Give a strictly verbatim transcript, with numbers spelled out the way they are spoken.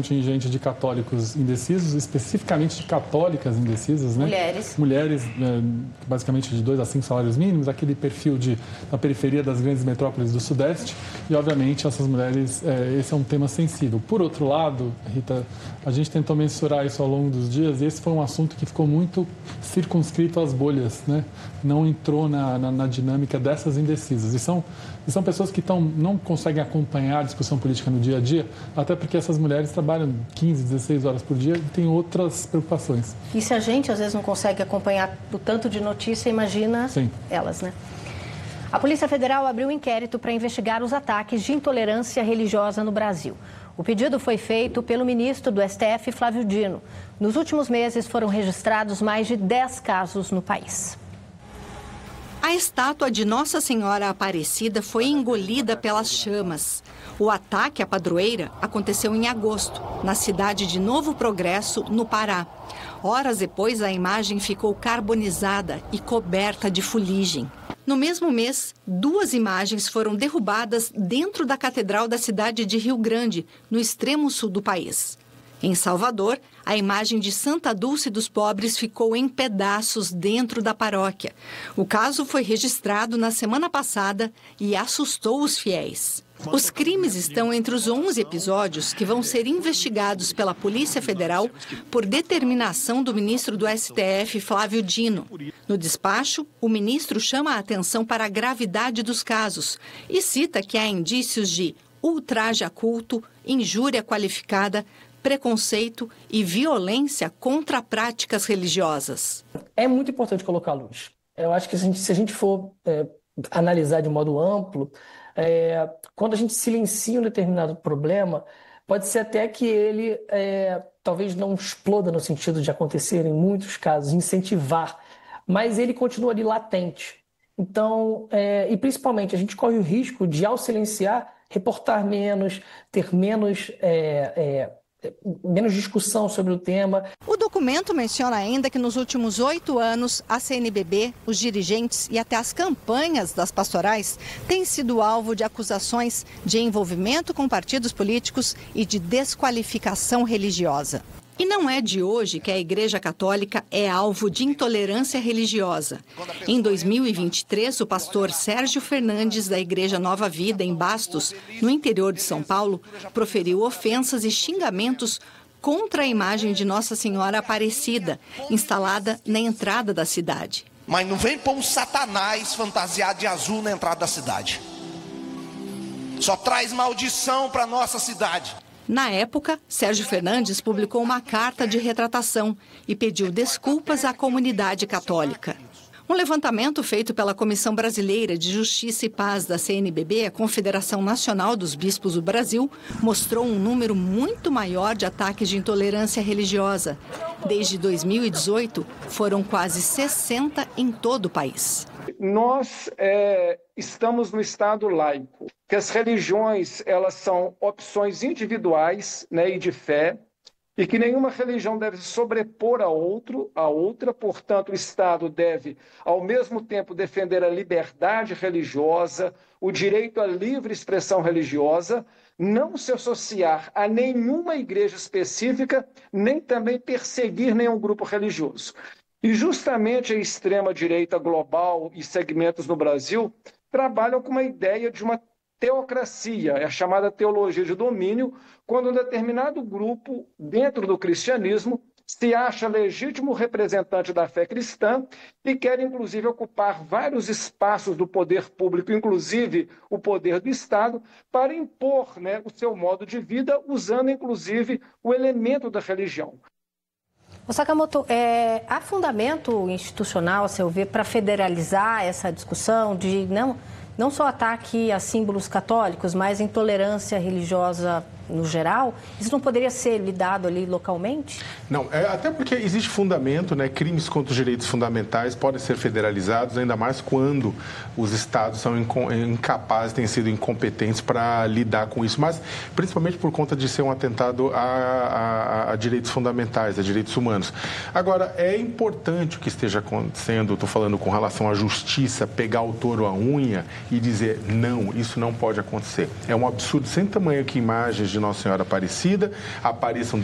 contingente de católicos indecisos, especificamente de católicas indecisas, né? Mulheres. Mulheres, basicamente de dois a cinco salários mínimos, aquele perfil de, da periferia das grandes metrópoles do Sudeste. E, obviamente, essas mulheres, é, esse é um tema sensível. Por outro lado, Rita, a gente tentou mensurar isso ao longo dos dias e esse foi um assunto que ficou muito circunscrito às bolhas, né? Não entrou na, na, na dinâmica dessas indecisas. E são, e são pessoas que tão, não conseguem acompanhar a discussão política no dia a dia, até porque essas mulheres trabalham quinze, dezesseis horas por dia e têm outras preocupações. E se a gente, às vezes, não consegue acompanhar o tanto de notícia, imagina Sim. elas, né? A Polícia Federal abriu um inquérito para investigar os ataques de intolerância religiosa no Brasil. O pedido foi feito pelo ministro do S T F, Flávio Dino. Nos últimos meses foram registrados mais de dez casos no país. A estátua de Nossa Senhora Aparecida foi engolida pelas chamas. O ataque à padroeira aconteceu em agosto, na cidade de Novo Progresso, no Pará. Horas depois, a imagem ficou carbonizada e coberta de fuligem. No mesmo mês, duas imagens foram derrubadas dentro da Catedral da cidade de Rio Grande, no extremo sul do país. Em Salvador, a imagem de Santa Dulce dos Pobres ficou em pedaços dentro da paróquia. O caso foi registrado na semana passada e assustou os fiéis. Os crimes estão entre os onze episódios que vão ser investigados pela Polícia Federal por determinação do ministro do S T F, Flávio Dino. No despacho, o ministro chama a atenção para a gravidade dos casos e cita que há indícios de ultraje a culto, injúria qualificada, preconceito e violência contra práticas religiosas. É muito importante colocar a luz. Eu acho que se a gente, se a gente for é, analisar de modo amplo, é, quando a gente silencia um determinado problema, pode ser até que ele é, talvez não exploda no sentido de acontecer em muitos casos, incentivar, mas ele continua ali latente. Então, é, e principalmente, a gente corre o risco de, ao silenciar, reportar menos, ter menos... É, é, menos discussão sobre o tema. O documento menciona ainda que nos últimos oito anos, a C N B B, os dirigentes e até as campanhas das pastorais têm sido alvo de acusações de envolvimento com partidos políticos e de desqualificação religiosa. E não é de hoje que a Igreja Católica é alvo de intolerância religiosa. Em dois mil e vinte e três, o pastor Sérgio Fernandes, da Igreja Nova Vida, em Bastos, no interior de São Paulo, proferiu ofensas e xingamentos contra a imagem de Nossa Senhora Aparecida, instalada na entrada da cidade. Mas não vem pôr um satanás fantasiado de azul na entrada da cidade. Só traz maldição para nossa cidade. Na época, Sérgio Fernandes publicou uma carta de retratação e pediu desculpas à comunidade católica. Um levantamento feito pela Comissão Brasileira de Justiça e Paz da C N B B, a Confederação Nacional dos Bispos do Brasil, mostrou um número muito maior de ataques de intolerância religiosa. Desde dois mil e dezoito, foram quase sessenta em todo o país. Nós é, estamos no Estado laico, que as religiões elas são opções individuais, né, e de fé, e que nenhuma religião deve se sobrepor a, outro, a outra, portanto, o Estado deve, ao mesmo tempo, defender a liberdade religiosa, o direito à livre expressão religiosa, não se associar a nenhuma igreja específica, nem também perseguir nenhum grupo religioso. E justamente a extrema-direita global e segmentos no Brasil trabalham com uma ideia de uma teocracia, é a chamada teologia de domínio, quando um determinado grupo, dentro do cristianismo, se acha legítimo representante da fé cristã e quer, inclusive, ocupar vários espaços do poder público, inclusive o poder do Estado, para impor, né, o seu modo de vida, usando, inclusive, o elemento da religião. O Sakamoto, é, há fundamento institucional, a seu ver, para federalizar essa discussão de não, não só ataque a símbolos católicos, mas intolerância religiosa no geral? Isso não poderia ser lidado ali localmente? Não, é, até porque existe fundamento, né? Crimes contra os direitos fundamentais podem ser federalizados, ainda mais quando os estados são incapazes, têm sido incompetentes para lidar com isso, mas principalmente por conta de ser um atentado a, a, a direitos fundamentais, a direitos humanos. Agora, é importante o que esteja acontecendo, estou falando com relação à justiça, pegar o touro à unha e dizer, não, isso não pode acontecer. É um absurdo sem tamanho que imagens de de Nossa Senhora Aparecida, apareçam